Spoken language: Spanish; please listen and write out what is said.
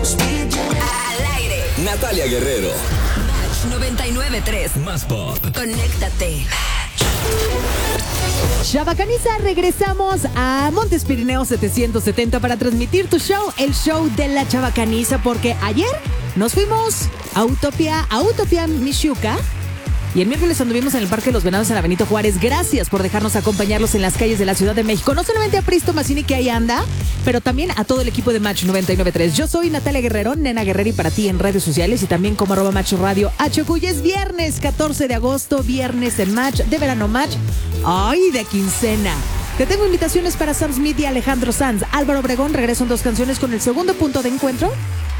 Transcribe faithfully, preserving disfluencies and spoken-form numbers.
Al aire. Natalia Guerrero. Match noventa y nueve punto tres. Más pop. Conéctate. Chavacaniza, regresamos a Montes Pirineos setecientos setenta para transmitir tu show, el show de la Chavacaniza, porque ayer nos fuimos a Utopia, a Utopia Michuca. Y el miércoles anduvimos en el Parque de los Venados en la Benito Juárez. Gracias por dejarnos acompañarlos en las calles de la Ciudad de México. No solamente a Pristo Mazzini, que ahí anda, pero también a todo el equipo de Match noventa y nueve punto tres. Yo soy Natalia Guerrero, Nena Guerrero, y para ti en redes sociales y también como arroba Match Radio H Q. Y es viernes catorce de agosto, viernes en Match, de verano Match. ¡Ay, de quincena! Te tengo invitaciones para Sam Smith y Alejandro Sanz. Álvaro Obregón regresa en dos canciones con el segundo punto de encuentro